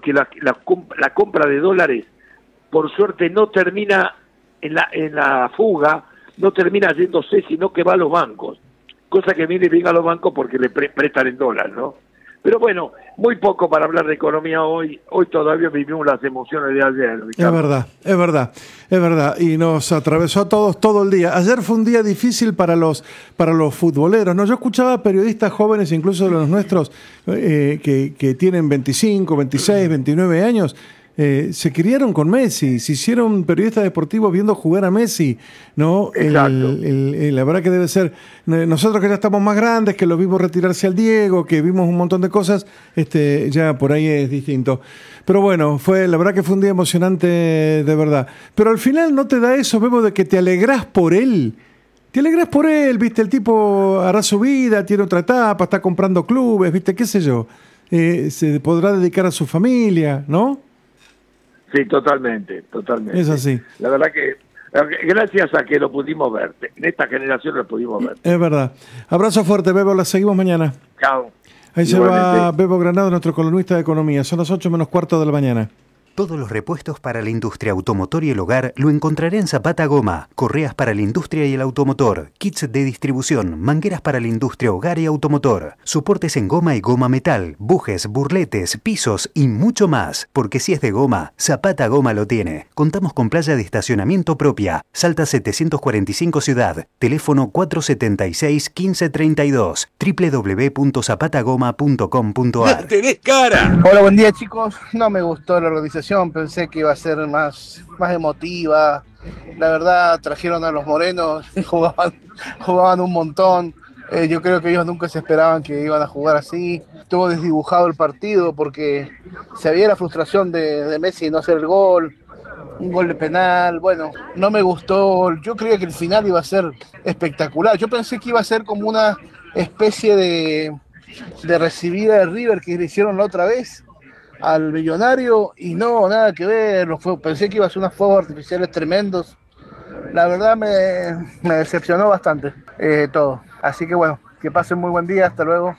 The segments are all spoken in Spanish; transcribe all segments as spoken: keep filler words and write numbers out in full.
que la, la, la compra de dólares, por suerte, no termina en la, en la fuga, no termina yéndose, sino que va a los bancos. Cosa que viene bien a los bancos porque le pre prestan en dólar, ¿no? Pero bueno, muy poco para hablar de economía hoy. Hoy todavía vivimos las emociones de ayer, Ricardo. Es verdad, es verdad, es verdad. Y nos atravesó a todos todo el día. Ayer fue un día difícil para los para los futboleros, ¿no? Yo escuchaba periodistas jóvenes, incluso los nuestros, eh, que, que tienen veinticinco, veintiséis, veintinueve años, eh, se criaron con Messi, se hicieron periodistas deportivos viendo jugar a Messi, ¿no? Exacto. El, el, el, la verdad que debe ser, nosotros que ya estamos más grandes, que lo vimos retirarse al Diego, que vimos un montón de cosas, este, ya por ahí es distinto. Pero bueno, fue, la verdad que fue un día emocionante de verdad. Pero al final no te da eso, vemos de que te alegrás por él. Te alegrás por él, viste, el tipo hará su vida, tiene otra etapa, está comprando clubes, viste, qué sé yo. Eh, se podrá dedicar a su familia, ¿no? Sí, totalmente, totalmente. Es así. La verdad que gracias a que lo pudimos ver, en esta generación lo pudimos ver. Es verdad. Abrazo fuerte, Bebo, la seguimos mañana. Chao. Ahí Igualmente. Se va Bebo Granado, nuestro columnista de economía. Son las ocho menos cuarto de la mañana. Todos los repuestos para la industria automotor y el hogar lo encontrará en Zapata Goma. Correas para la industria y el automotor, kits de distribución, mangueras para la industria, hogar y automotor, soportes en goma y goma metal, bujes, burletes, pisos y mucho más. Porque si es de goma, Zapata Goma lo tiene. Contamos con playa de estacionamiento propia. Salta setecientos cuarenta y cinco Ciudad. Teléfono cuatro setenta y seis, quince treinta y dos. doble u doble u doble u punto zapata goma punto com punto a r. ¡Tenés cara! Hola, buen día, chicos. No me gustó la organización. Pensé que iba a ser más, más emotiva. La verdad, trajeron a los morenos, jugaban, jugaban un montón. Eh, yo creo que ellos nunca se esperaban que iban a jugar así. Estuvo desdibujado el partido porque se había la frustración de, de Messi no hacer el gol. Un gol de penal. Bueno, no me gustó. Yo creía que el final iba a ser espectacular. Yo pensé que iba a ser como una especie de, de recibida de River que le hicieron la otra vez al Millonario, y no, nada que ver. Fue, pensé que iba a ser unos fuegos artificiales tremendos. La verdad me, me decepcionó bastante eh, todo. Así que bueno, que pasen muy buen día, hasta luego.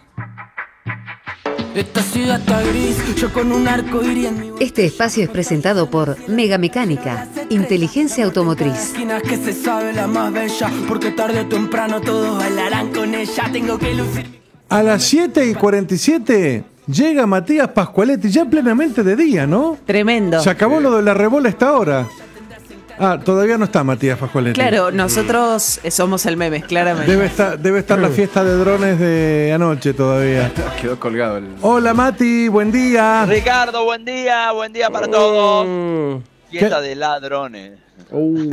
Esta ciudad está gris, yo con un arco iría en mi... Este espacio es presentado por Mega Mecánica, inteligencia automotriz. Que se sabe la más bella, porque tarde o temprano todos bailarán con ella. Tengo que lucir... A las siete y cuarenta y siete llega Matías Pascualetti, ya plenamente de día, ¿no? Tremendo. Se acabó lo de la rebola a esta hora. Ah, todavía no está Matías Pascualetti. Claro, nosotros somos el meme, claramente. Debe estar, debe estar la fiesta de drones de anoche todavía. Quedó colgado el... Hola Mati, buen día. Ricardo, buen día, buen día para todos. Fiesta ¿Qué? de ladrones. Uh,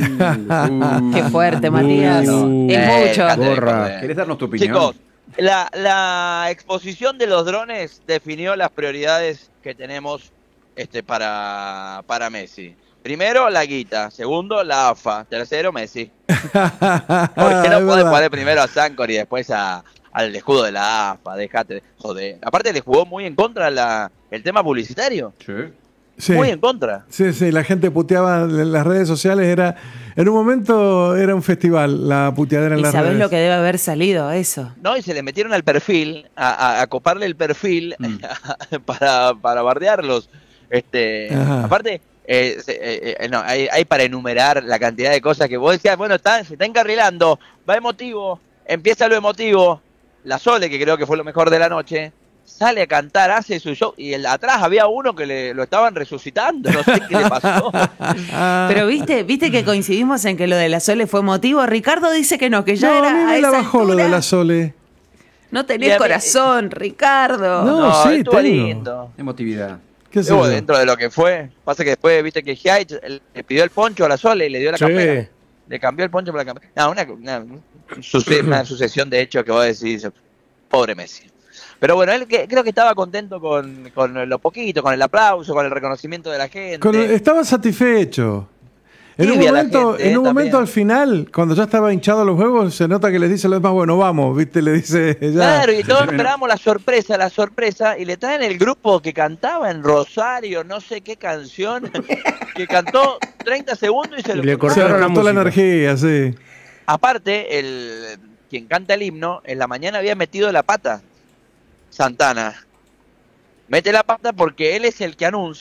uh, Qué fuerte, Matías. Uh, es eh, mucho. Borra. ¿Querés darnos tu opinión? Chicos, la, la exposición de los drones definió las prioridades que tenemos este, para, para Messi. Primero, la guita. Segundo, la A F A. Tercero, Messi. ¿Por qué no puede poner primero a Sancor y después a, al escudo de la A F A? Dejate de joder. Aparte, le jugó muy en contra la, el tema publicitario. Sí. Sí. Muy en contra. Sí, sí, la gente puteaba en las redes sociales. Era, en un momento era un festival la puteadera en las redes. ¿Y sabés lo que debe haber salido eso? No, y se le metieron al perfil, a, a, a coparle el perfil mm. para, para bardearlos. Este, aparte... Eh, eh, eh, no, hay, hay para enumerar la cantidad de cosas que vos decías, bueno, está, se está encarrilando, va emotivo, empieza lo emotivo, la Sole, que creo que fue lo mejor de la noche, sale a cantar, hace su show, y el, atrás había uno que le, lo estaban resucitando, no sé qué le pasó. Pero viste, viste que coincidimos en que lo de la Sole fue emotivo. Ricardo dice que no, que ya no, era a mí me a la esa bajó altura. Lo de la Sole. No tenés corazón, Ricardo. No, no sí, estuvo tengo. lindo. Emotividad. Estuvo dentro de lo que fue. Pasa que después, viste que Giai le pidió el poncho a la Sole y le dio la sí. campera. Le cambió el poncho por la campera. No, una, una, suce, una sucesión de hechos que vos decís, pobre Messi. Pero bueno, él que, creo que estaba contento con, con lo poquito, con el aplauso, con el reconocimiento de la gente. Con, estaba satisfecho. En un Tibia momento, gente, en un eh, momento al final, cuando ya estaba hinchado los huevos, se nota que le dice a los demás, bueno, vamos, ¿viste? Le dice ya. Claro, y todos esperábamos la sorpresa, la sorpresa, y le traen el grupo que cantaba en Rosario, no sé qué canción, que cantó treinta segundos y se y le cortaron la, la energía, sí. Aparte, el quien canta el himno, en la mañana había metido la pata, Santana. Mete la pata porque él es el que anuncia